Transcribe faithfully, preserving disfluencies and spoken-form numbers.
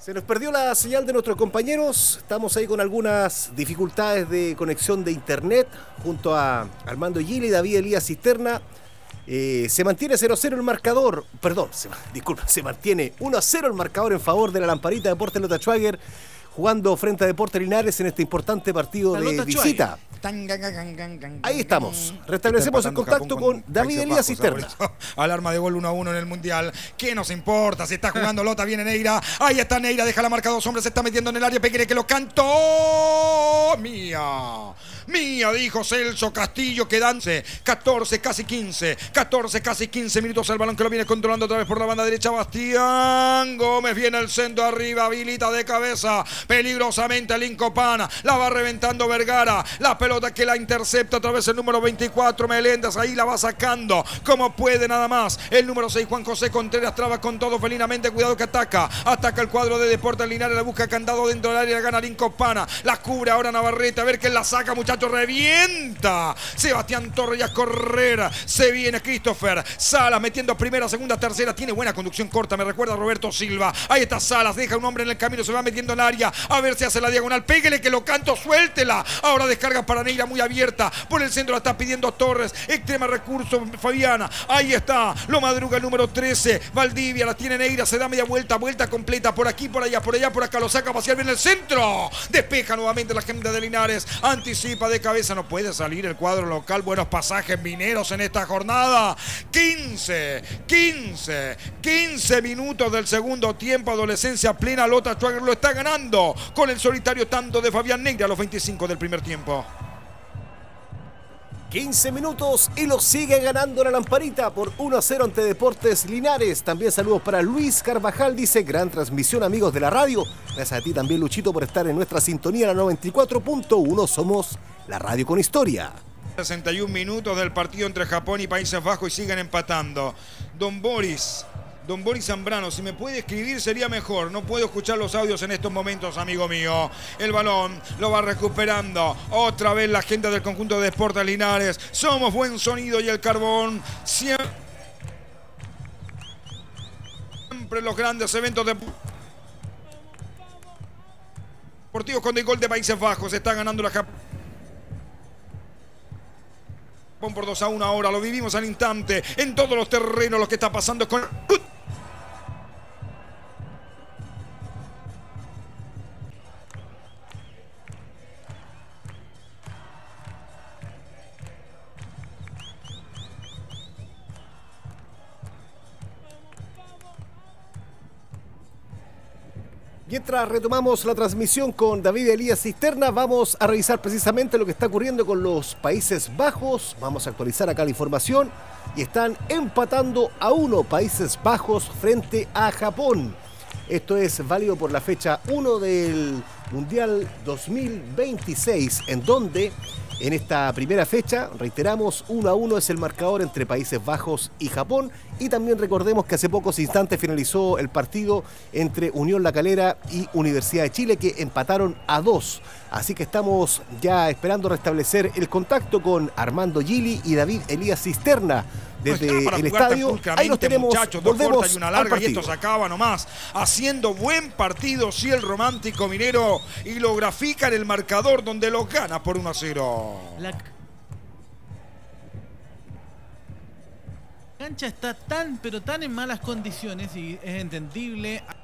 Se nos perdió la señal de nuestros compañeros, estamos ahí con algunas dificultades de conexión de internet junto a Armando Gili y David Elías Cisterna. Eh, se mantiene cero a cero el marcador, perdón, se, disculpa, se mantiene uno a cero el marcador en favor de la Lamparita Deportes Lota Schwager, jugando frente a Deportes Linares en este importante partido de visita. Ahí estamos, restablecemos el contacto con David Elías Cisterna. Alarma de gol uno a uno en el Mundial. ¿Qué nos importa? Si está jugando Lota, viene Neira. Ahí está Neira, deja la marca, dos hombres, se está metiendo en el área. Pequeña que lo cantó. Mía. Mía, dijo Celso Castillo, que dance. catorce, casi quince. catorce, casi quince minutos. El balón que lo viene controlando otra vez por la banda derecha. Bastián Gómez viene el centro arriba. Habilita de cabeza. Peligrosamente el Incopana. La va reventando Vergara. La pelota que la intercepta otra vez el número veinticuatro. Meléndez ahí la va sacando. Como puede nada más. El número seis, Juan José Contreras, traba con todo felinamente. Cuidado que ataca. Ataca el cuadro de Deportes Linares. La busca candado dentro del área. La gana el Incopana. La cubre ahora Navarrete. A ver quién la saca, muchachos. Revienta Sebastián Torres y a correr. Se viene Christopher Salas metiendo primera, segunda, tercera. Tiene buena conducción corta. Me recuerda a Roberto Silva. Ahí está Salas. Deja un hombre en el camino. Se va metiendo en el área. A ver si hace la diagonal. Péguele que lo canto. Suéltela. Ahora descarga para Neira muy abierta. Por el centro la está pidiendo Torres. Extrema recurso Fabiana. Ahí está. Lo madruga el número trece. Valdivia la tiene Neira. Se da media vuelta. Vuelta completa. Por aquí, por allá, por allá, por acá. Lo saca hacia bien el centro. Despeja nuevamente la gente de Linares. Anticipa de cabeza. No puede salir el cuadro local. Buenos pasajes mineros en esta jornada. quince, quince, quince minutos del segundo tiempo. Adolescencia plena. Lota Schwager lo está ganando con el solitario tanto de Fabián Neira a los veinticinco del primer tiempo. quince minutos y lo sigue ganando la Lamparita por uno a cero ante Deportes Linares. También saludos para Luis Carvajal, dice: gran transmisión, amigos de la radio. Gracias a ti también, Luchito, por estar en nuestra sintonía, la noventa y cuatro punto uno. Somos la radio con historia. sesenta y un minutos del partido entre Japón y Países Bajos y siguen empatando. Don Boris, Don Boris Zambrano, si me puede escribir sería mejor. No puedo escuchar los audios en estos momentos, amigo mío. El balón lo va recuperando. Otra vez la gente del conjunto de Deportes Linares. Somos buen sonido y el carbón. Siempre los grandes eventos deportivos con el gol de Países Bajos. Está ganando la Japón por dos a uno ahora. Lo vivimos al instante en todos los terrenos lo que está pasando con... Mientras retomamos la transmisión con David Elías Cisterna, vamos a revisar precisamente lo que está ocurriendo con los Países Bajos. Vamos a actualizar acá la información y están empatando a uno Países Bajos frente a Japón. Esto es válido por la fecha uno del Mundial dos mil veintiséis, en donde en esta primera fecha, reiteramos, uno a uno es el marcador entre Países Bajos y Japón. Y también recordemos que hace pocos instantes finalizó el partido entre Unión La Calera y Universidad de Chile, que empataron a dos. Así que estamos ya esperando restablecer el contacto con Armando Gili y David Elías Cisterna desde el estadio. Ahí los tenemos, muchachos, dos volvemos cortas y una larga y esto se acaba nomás. Haciendo buen partido, sí, el romántico minero, y lo grafica en el marcador donde lo gana por uno a cero. La cancha está tan, pero tan en malas condiciones y es entendible.